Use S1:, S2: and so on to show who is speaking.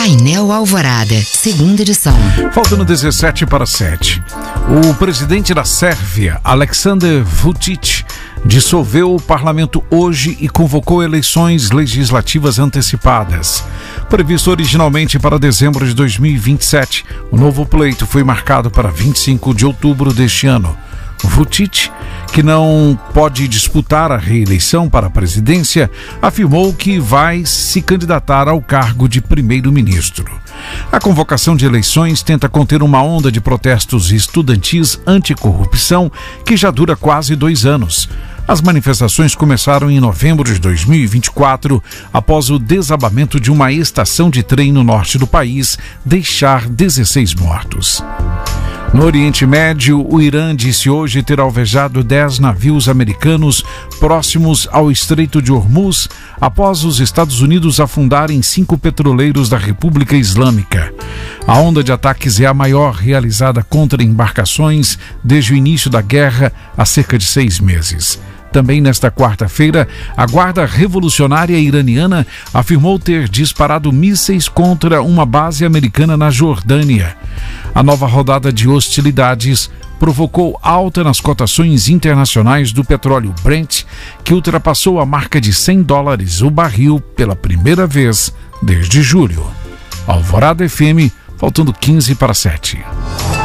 S1: Painel Alvorada, segunda edição.
S2: Faltando 17 para 7. O presidente da Sérvia, Aleksandar Vučić, dissolveu o parlamento hoje e convocou eleições legislativas antecipadas. Previsto originalmente para dezembro de 2027, o novo pleito foi marcado para 25 de outubro deste ano. Vučić, que não pode disputar a reeleição para a presidência, afirmou que vai se candidatar ao cargo de primeiro-ministro. A convocação de eleições tenta conter uma onda de protestos estudantis anticorrupção que já dura quase 2 anos. As manifestações começaram em novembro de 2024, após o desabamento de uma estação de trem no norte do país deixar 16 mortos. No Oriente Médio, o Irã disse hoje ter alvejado 10 navios americanos próximos ao Estreito de Hormuz, após os Estados Unidos afundarem 5 petroleiros da República Islâmica. A onda de ataques é a maior realizada contra embarcações desde o início da guerra, há cerca de 6 meses. Também nesta quarta-feira, a Guarda Revolucionária Iraniana afirmou ter disparado mísseis contra uma base americana na Jordânia. A nova rodada de hostilidades provocou alta nas cotações internacionais do petróleo Brent, que ultrapassou a marca de $100 o barril pela primeira vez desde julho. Alvorada FM, faltando 15 para 7.